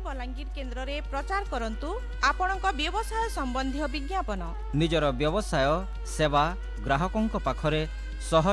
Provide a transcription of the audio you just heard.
बलांगीर केन्द्र रे प्रचार करंतु आपणक व्यवसाय संबंधी विज्ञापन। निजर व्यवसाय सेवा ग्राहकों पाखरे सहज